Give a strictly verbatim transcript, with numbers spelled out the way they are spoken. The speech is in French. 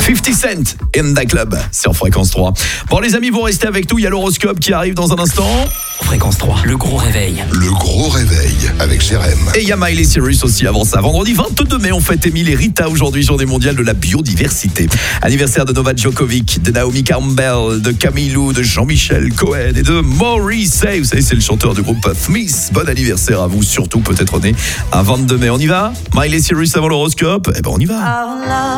cinquante Cent in the club sur Fréquence trois. Bon les amis, vous restez avec nous, il y a l'horoscope qui arrive dans un instant. Fréquence trois, le gros réveil. Le gros réveil avec Jérém. Et il y a Miley Cyrus aussi avant ça. Vendredi vingt-deux mai, on fête Émile et Rita aujourd'hui, journée mondiale de la biodiversité. Anniversaire de Novak Djokovic, de Naomi Campbell, de Camilo, de Jean-Michel Cohen et de Morrissey. Vous savez, c'est le chanteur du groupe Smith. Bon anniversaire à vous, surtout peut-être né un vingt-deux mai. On y va? Miley Cyrus avant l'horoscope? Eh ben on y va.